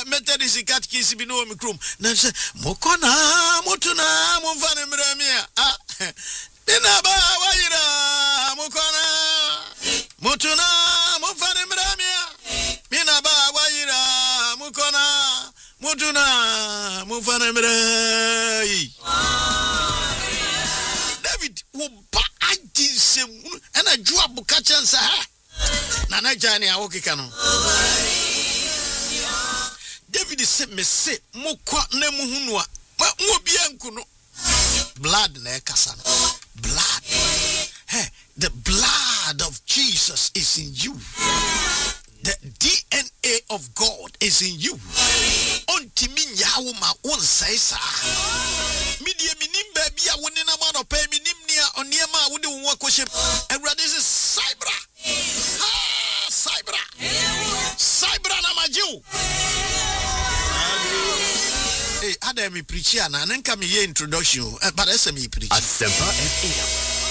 Methodist catechism bi no me krom na say mokona motuna momfa mramia Bina ba wayira mutuna mufane mramia Bina ba wayira mutuna mufane mrai David wo ba ajisem ana jua bukachansa ha na jani awokeka no David se me se mokwa na muhunu a mo bia nkuno blood na ekasa blood. Hey, the blood of Jesus is in you. The DNA of God is in you. Onti minyawo ma wonsai sa. Media minim baby a woni na ma no pay minim nia oniema a wode won akoshe. Awurade is Cybra. Ah, Cybra. Cybra na majiu. Hey, ada me preach na nka me introduction, but esa me preach. Asempa FM.